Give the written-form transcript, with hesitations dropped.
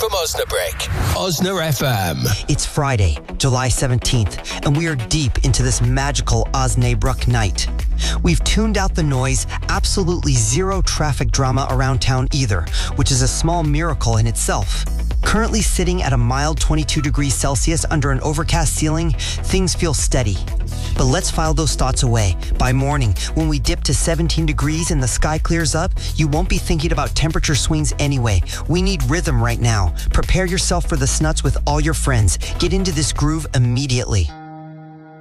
from Osnabrück. Osna FM. It's Friday, July 17th, and we are deep into this magical Osnabrück night. We've tuned out the noise, absolutely zero traffic drama around town either, which is a small miracle in itself. Currently sitting at a mild 22 degrees Celsius under an overcast ceiling, things feel steady. But let's file those thoughts away. By morning, when we dip to 17 degrees and the sky clears up, you won't be thinking about temperature swings anyway. We need rhythm right now. Prepare yourself for the snuts with all your friends. Get into this groove immediately.